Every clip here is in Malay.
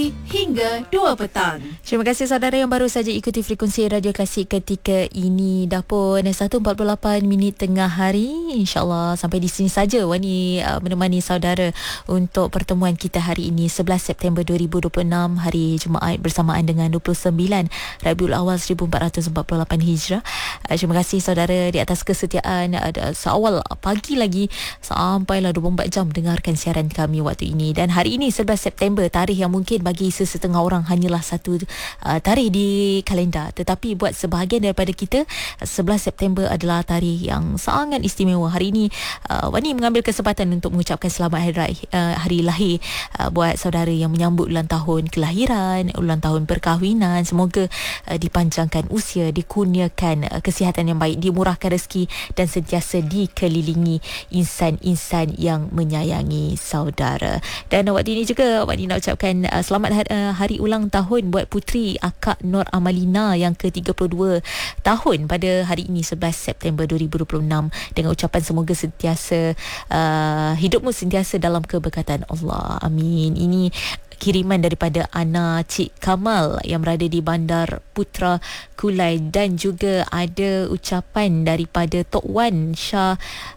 hingga 2 petang. Terima kasih saudara yang baru saja ikuti frekuensi Radio Klasik ketika ini. Dah pun 1.48 minit tengah hari. InsyaAllah sampai di sini saja Wani menemani saudara untuk pertemuan kita hari ini 11 September 2026, hari Jumaat, bersamaan dengan 29 Rabiul Awal 1448 Hijrah. Terima kasih saudara di atas kesetiaan seawal pagi lagi sampailah 24 jam dengarkan siaran kami waktu ini. Dan hari ini 11 September, tarikh yang mungkin bagi sesetengah orang hanyalah satu tarikh di kalendar, tetapi buat sebahagian daripada kita 11 September adalah tarikh yang sangat istimewa. Hari ini Wani mengambil kesempatan untuk mengucapkan selamat hari lahir buat saudara yang menyambut ulang tahun kelahiran, ulang tahun perkahwinan. Semoga dipanjangkan usia, dikurniakan kesihatan yang baik, dimurahkan rezeki dan sentiasa dikelilingi insan-insan yang menyayangi saudara. Dan waktu ini juga Wani nak ucapkan selamat hari ulang tahun buat puteri Akak Nur Amalina yang ke-32 tahun pada hari ini 11 September 2026, dengan ucapan semoga sentiasa hidupmu sentiasa dalam keberkatan Allah. Amin. Ini kiriman daripada Ana Cik Kamal yang berada di Bandar Putra Kulai, dan juga ada ucapan daripada Tok Wan Shah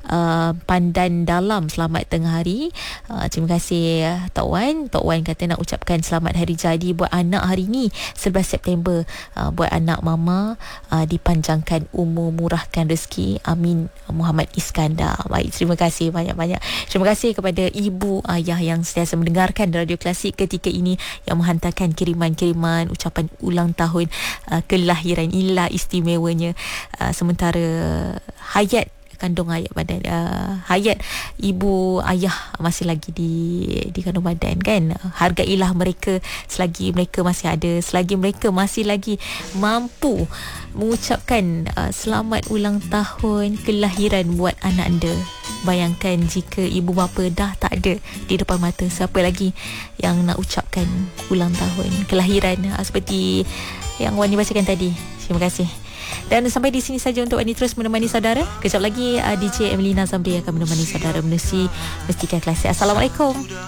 Pandan Dalam. Selamat tengah hari. Terima kasih Tok Wan. Tok Wan kata nak ucapkan selamat hari jadi buat anak hari ni 11 September, buat anak mama dipanjangkan umur, murahkan rezeki. Amin. Muhammad Iskandar. Baik, terima kasih banyak-banyak. Terima kasih kepada ibu ayah yang sentiasa mendengarkan Radio Klasik ketika ini, yang menghantarkan kiriman-kiriman ucapan ulang tahun kelahiran. Inilah istimewanya. Sementara hayat kandung ayat badan, hayat ibu ayah masih lagi di kandung badan kan. Hargailah mereka selagi mereka masih ada, selagi mereka masih lagi mampu mengucapkan selamat ulang tahun kelahiran buat anak anda. Bayangkan jika ibu bapa dah tak ada di depan mata, siapa lagi yang nak ucapkan ulang tahun kelahiran seperti yang Wani bacakan tadi. Terima kasih. Dan sampai di sini saja untuk Wani terus menemani saudara. Kejap lagi DJ Emelina Zamri akan menemani saudara menerusi Mestikan Klasik. Assalamualaikum.